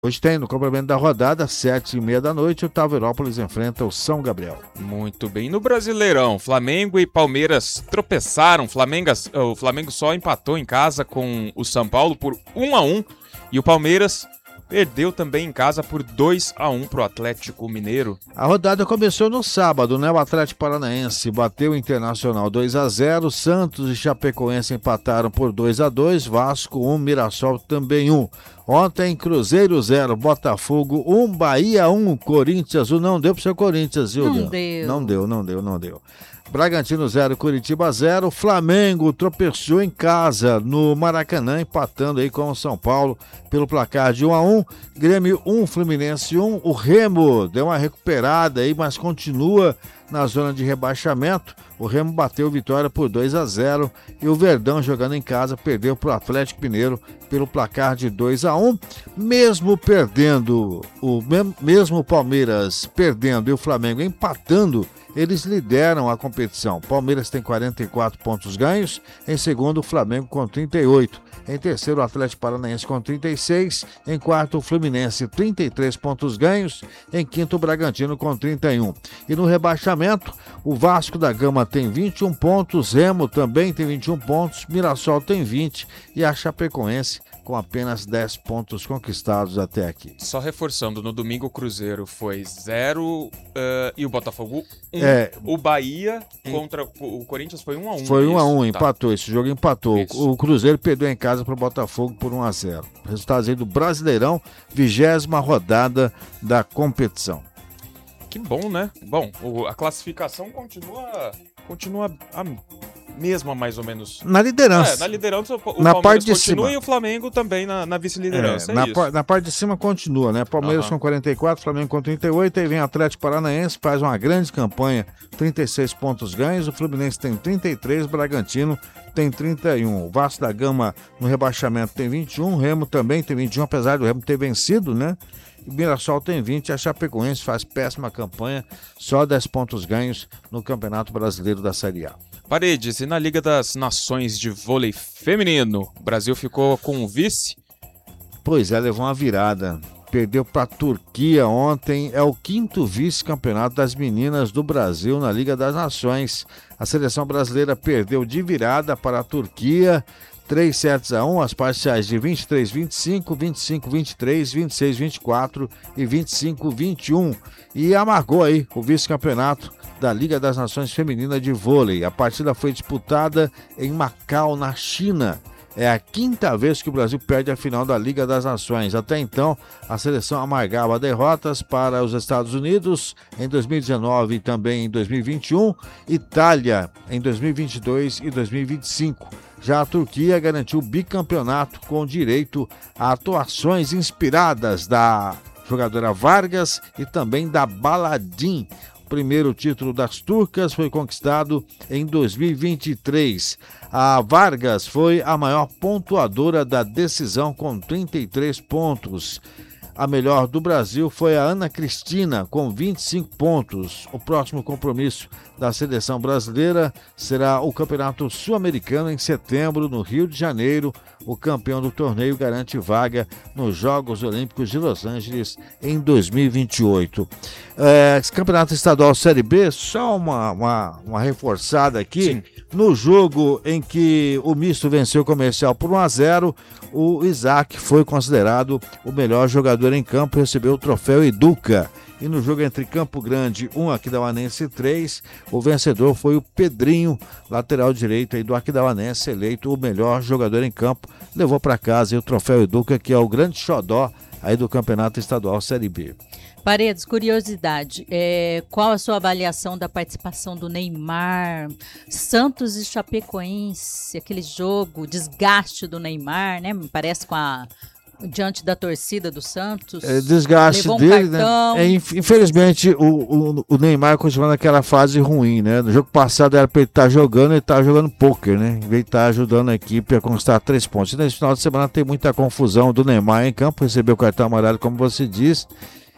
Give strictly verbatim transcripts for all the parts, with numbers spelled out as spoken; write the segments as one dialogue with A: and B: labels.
A: Hoje tem, no complemento da rodada, sete e meia da noite, o Taurópolis enfrenta o São Gabriel.
B: Muito bem. No Brasileirão, Flamengo e Palmeiras tropeçaram. Flamengo, o Flamengo só empatou em casa com o São Paulo por um a um. E o Palmeiras perdeu também em casa por dois a um para o Atlético Mineiro.
A: A rodada começou no sábado, né? O Atlético Paranaense bateu o Internacional dois a zero. Santos e Chapecoense empataram por dois a dois. Vasco um, Mirassol também um. Ontem, Cruzeiro zero, Botafogo um, Bahia um, Corinthians um. Não deu pro seu Corinthians, viu?
C: Não deu.
A: Não deu, não deu, não deu. Bragantino zero, Curitiba zero. Flamengo tropeçou em casa no Maracanã, empatando aí com o São Paulo pelo placar de um a um. Grêmio um, Fluminense um. O Remo deu uma recuperada aí, mas continua na zona de rebaixamento. O Remo bateu Vitória por dois a zero e o Verdão, jogando em casa, perdeu para o Atlético Mineiro pelo placar de dois a um. Mesmo perdendo, o mesmo o Palmeiras perdendo e o Flamengo empatando, eles lideram a competição. Palmeiras tem quarenta e quatro pontos ganhos, em segundo o Flamengo com trinta e oito, em terceiro o Atlético Paranaense com trinta e seis, em quarto o Fluminense trinta e três pontos ganhos, em quinto o Bragantino com trinta e um. E no rebaixamento, o Vasco da Gama tem vinte e um pontos, Remo também tem vinte e um pontos, Mirassol tem vinte e a Chapecoense com apenas dez pontos conquistados até aqui.
B: Só reforçando, no domingo o Cruzeiro foi zero uh, e o Botafogo um.
A: É,
B: o Bahia contra o Corinthians foi um a um.
A: Foi um a um,
B: tá.
A: empatou, esse jogo empatou.
B: Isso.
A: O Cruzeiro perdeu em casa para o Botafogo por um a zero. Resultados aí do Brasileirão, vigésima rodada da competição.
B: Que bom, né? Bom, o, a classificação continua, continua a mesma, mais ou menos.
A: Na liderança.
B: É, na liderança, o
A: na
B: Palmeiras
A: parte de
B: continua
A: cima.
B: E o Flamengo também na, na vice-liderança.
A: É,
B: é
A: na,
B: isso.
A: par, na parte de cima continua, né? Palmeiras
B: Uhum.
A: com quarenta e quatro, Flamengo com trinta e oito, aí vem Atlético Paranaense, faz uma grande campanha, trinta e seis pontos ganhos, o Fluminense tem trinta e três, Bragantino tem trinta e um, o Vasco da Gama no rebaixamento tem vinte e um, o Remo também tem vinte e um, apesar do Remo ter vencido, né? O Mirassol tem vinte, a Chapecoense faz péssima campanha, só dez pontos ganhos no Campeonato Brasileiro da Série A.
B: Paredes, e na Liga das Nações de Vôlei Feminino, o Brasil ficou com o vice?
A: Pois é, levou uma virada. Perdeu para a Turquia ontem, é o quinto vice-campeonato das meninas do Brasil na Liga das Nações. A seleção brasileira perdeu de virada para a Turquia, três sets a um, as parciais de vinte e três a vinte e cinco, vinte e cinco a vinte e três, vinte e seis a vinte e quatro e vinte e cinco a vinte e um. E amargou aí o vice-campeonato da Liga das Nações Feminina de Vôlei. A partida foi disputada em Macau, na China. É a quinta vez que o Brasil perde a final da Liga das Nações. Até então, a seleção amargava derrotas para os Estados Unidos em dois mil e dezenove e também em dois mil e vinte e um, Itália em dois mil e vinte e dois e dois mil e vinte e cinco. Já a Turquia garantiu o bicampeonato com direito a atuações inspiradas da jogadora Vargas e também da Baladin. O primeiro título das turcas foi conquistado em dois mil e vinte e três. A Vargas foi a maior pontuadora da decisão com trinta e três pontos. A melhor do Brasil foi a Ana Cristina, com vinte e cinco pontos. O próximo compromisso da seleção brasileira será o Campeonato Sul-Americano em setembro, no Rio de Janeiro. O campeão do torneio garante vaga nos Jogos Olímpicos de Los Angeles em dois mil e vinte e oito. É, esse Campeonato Estadual Série B, só uma, uma, uma reforçada aqui.
B: Sim.
A: No jogo em que o Misto venceu o Comercial por um a zero, o Isaac foi considerado o melhor jogador em campo e recebeu o troféu Educa. E no jogo entre Campo Grande um, Aquidauanense três, o vencedor foi o Pedrinho, lateral direito aí do Aquidauanense, eleito o melhor jogador em campo. Levou para casa aí o troféu Educa, que é o grande xodó aí do Campeonato Estadual Série B.
C: Paredes, curiosidade, é, qual a sua avaliação da participação do Neymar, Santos e Chapecoense, aquele jogo, desgaste do Neymar, né? Me parece com a diante da torcida do Santos.
A: É, desgaste
C: levou um
A: dele,
C: cartão.
A: né? É, infelizmente o, o, o Neymar continua naquela fase ruim, né? No jogo passado era para ele estar jogando, ele estava jogando pôquer, né? Em vez de estar ajudando a equipe a conquistar três pontos. E nesse final de semana tem muita confusão do Neymar em campo, recebeu o cartão amarelo, como você disse.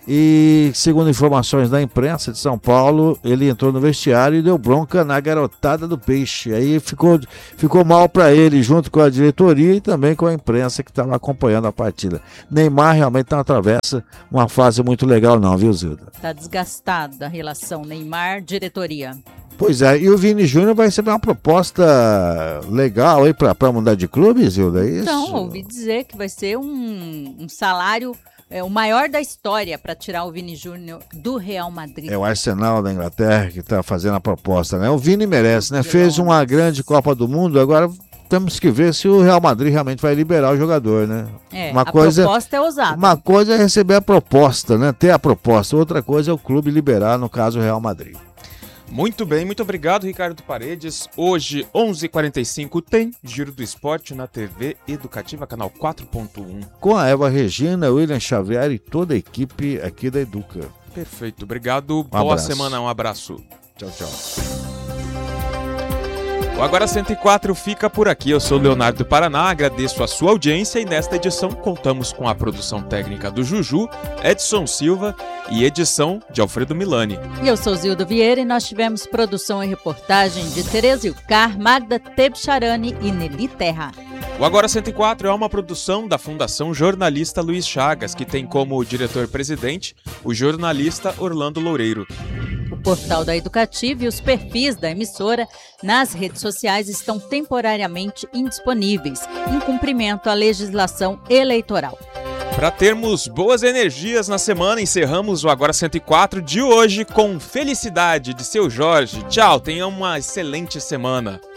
A: E, segundo informações da imprensa de São Paulo, ele entrou no vestiário e deu bronca na garotada do Peixe. Aí ficou, ficou mal para ele, junto com a diretoria e também com a imprensa que estava acompanhando a partida. Neymar realmente não atravessa uma fase muito legal não, viu, Zilda?
C: Está desgastada a relação Neymar-diretoria.
A: Pois é, e o Vini Júnior vai receber uma proposta legal aí para mudar de clube, Zilda, é isso?
C: Então, ouvi dizer que vai ser um, um salário... É o maior da história para tirar o Vini Júnior do Real Madrid.
A: É o Arsenal da Inglaterra que está fazendo a proposta, né? O Vini merece, né? Fez uma grande Copa do Mundo, agora temos que ver se o Real Madrid realmente vai liberar o jogador, né?
C: É,
A: uma
C: a
A: coisa,
C: proposta é ousada.
A: Uma coisa é receber a proposta, né? Ter a proposta. Outra coisa é o clube liberar, no caso, o Real Madrid.
B: Muito bem, muito obrigado, Ricardo Paredes. Hoje, onze e quarenta e cinco, tem Giro do Esporte na T V Educativa, canal quatro ponto um.
A: Com a Eva Regina, William Xavier e toda a equipe aqui da Educa.
B: Perfeito, obrigado.
A: Um
B: Boa
A: abraço.
B: semana, um abraço.
A: Tchau, tchau.
B: O Agora cento e quatro fica por aqui. Eu sou Leonardo Paraná, agradeço a sua audiência e nesta edição contamos com a produção técnica do Juju, Edson Silva e edição de Alfredo Milani.
C: E eu sou Zildo Vieira e nós tivemos produção e reportagem de Tereza Ilcar, Magda Tebcharani e Nelly Terra.
B: O Agora cento e quatro é uma produção da Fundação Jornalista Luiz Chagas, que tem como diretor-presidente o jornalista Orlando Loureiro.
C: O portal da Educativa e os perfis da emissora nas redes sociais estão temporariamente indisponíveis, em cumprimento à legislação eleitoral.
B: Para termos boas energias na semana, encerramos o Agora cento e quatro de hoje com Felicidade, de Seu Jorge. Tchau, tenha uma excelente semana.